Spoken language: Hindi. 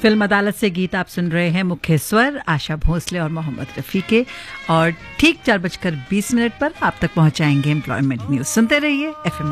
फिल्म अदालत से गीत आप सुन रहे हैं। मुख्य स्वर आशा भोसले और मोहम्मद रफी के। और ठीक 4:20 पर आप तक पहुंचाएंगे एम्प्लॉयमेंट न्यूज। सुनते रहिए FM